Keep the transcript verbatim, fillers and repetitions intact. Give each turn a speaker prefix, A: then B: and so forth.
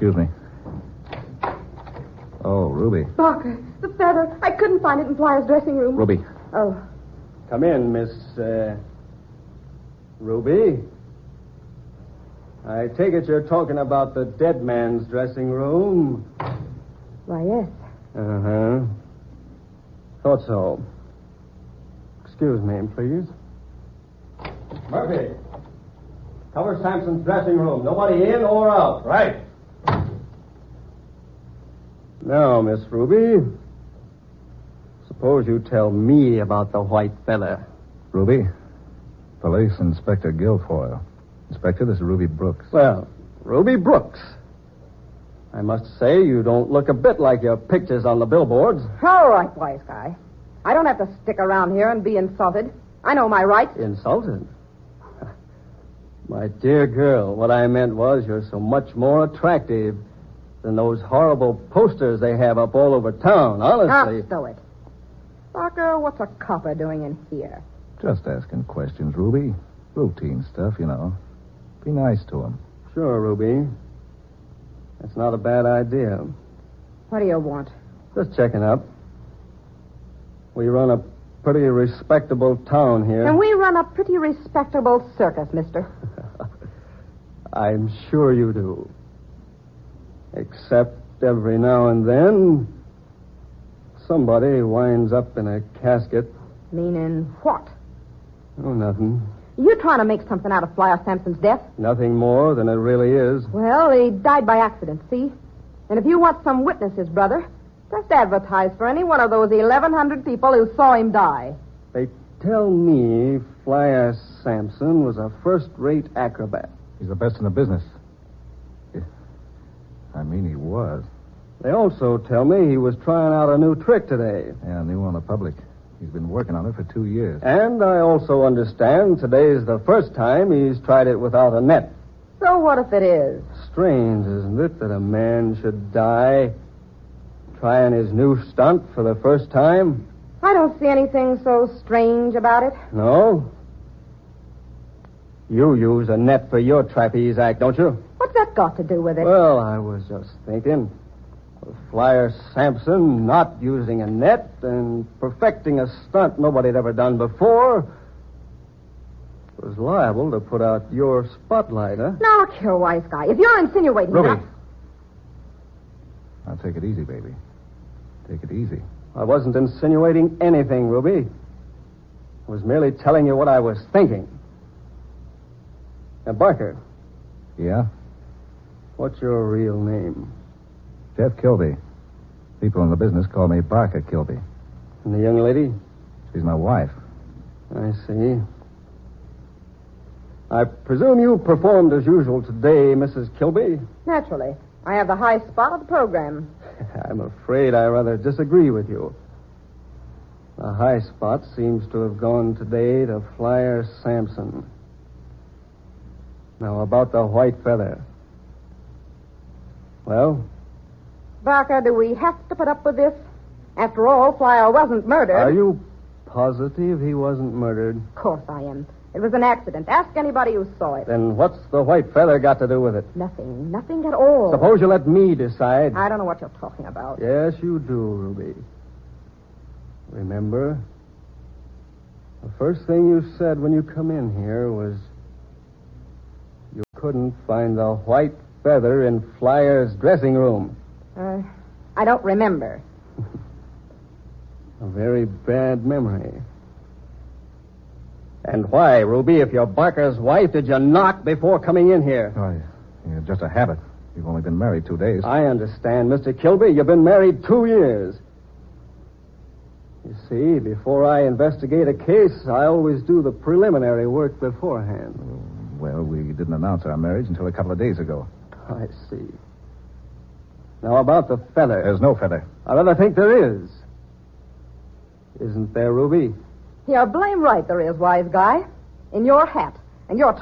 A: Excuse me. Oh, Ruby.
B: Barker, the feather. I couldn't find it in Flyer's dressing room.
A: Ruby.
B: Oh.
C: Come in, Miss, uh, Ruby. I take it you're talking about the dead man's dressing room.
B: Why, yes.
C: Uh-huh. Thought so. Excuse me, please. Murphy. Cover Sampson's dressing room. Nobody in or out. Right. Now, Miss Ruby, suppose you tell me about the white feather.
A: Ruby. Police Inspector Guilfoyle. Inspector, this is Ruby Brooks.
C: Well, Ruby Brooks. I must say you don't look a bit like your pictures on the billboards.
B: All right, wise guy. I don't have to stick around here and be insulted. I know my rights.
C: Insulted? My dear girl, what I meant was you're so much more attractive than those horrible posters they have up all over town, honestly.
B: Ah, stow it. Barker, what's a copper doing in here?
A: Just asking questions, Ruby. Routine stuff, you know. Be nice to him.
C: Sure, Ruby. That's not a bad idea.
B: What do you want?
C: Just checking up. We run a pretty respectable town here.
B: And we run a pretty respectable circus, mister.
C: I'm sure you do. Except every now and then, somebody winds up in a casket.
B: Meaning what?
C: Oh, nothing.
B: You trying to make something out of Flyer Sampson's death?
C: Nothing more than it really is.
B: Well, he died by accident, see? And if you want some witnesses, brother, just advertise for any one of those eleven hundred people who saw him die.
C: They tell me Flyer Sampson was a first-rate acrobat.
A: He's the best in the business. I mean, he was.
C: They also tell me he was trying out a new trick today.
A: Yeah, new on the public. He's been working on it for two years.
C: And I also understand today's the first time he's tried it without a net.
B: So what if it is?
C: Strange, isn't it, that a man should die trying his new stunt for the first time?
B: I don't see anything so strange about it.
C: No? You use a net for your trapeze act, don't you?
B: What's that got to do with it?
C: Well, I was just thinking. Flyer Sampson not using a net and perfecting a stunt nobody had ever done before was liable to put out your spotlight, huh?
B: Now, look here, wise guy. If you're insinuating
A: Ruby.
B: that...
A: Now, take it easy, baby. Take it easy.
C: I wasn't insinuating anything, Ruby. I was merely telling you what I was thinking. Now, Barker.
A: Yeah?
C: What's your real name?
A: Jeff Kilby. People in the business call me Barker Kilby.
C: And the young lady?
A: She's my wife.
C: I see. I presume you performed as usual today, Missus Kilby?
B: Naturally. I have the high spot of the program.
C: I'm afraid I rather disagree with you. The high spot seems to have gone today to Flyer Sampson. Now, about the white feather. Well?
B: Barker, do we have to put up with this? After all, Flyer wasn't murdered.
C: Are you positive he wasn't murdered?
B: Of course I am. It was an accident. Ask anybody who saw it.
C: Then what's the white feather got to do with it?
B: Nothing. Nothing at all.
C: Suppose you let me decide.
B: I don't know what you're talking about.
C: Yes, you do, Ruby. Remember, the first thing you said when you come in here was you couldn't find the white feather in Flyer's dressing room.
B: Uh, I don't remember.
C: A very bad memory. And why, Ruby, if you're Barker's wife, did you knock before coming in here?
A: Oh, yeah, just a habit. You've only been married two days.
C: I understand, Mister Kilby. You've been married two years. You see, before I investigate a case, I always do the preliminary work beforehand.
A: Well, we didn't announce our marriage until a couple of days ago.
C: I see. Now, about the feather.
A: There's no feather.
C: I rather think there is. Isn't there, Ruby?
B: You're blame right there is, wise guy. In your hat. And you're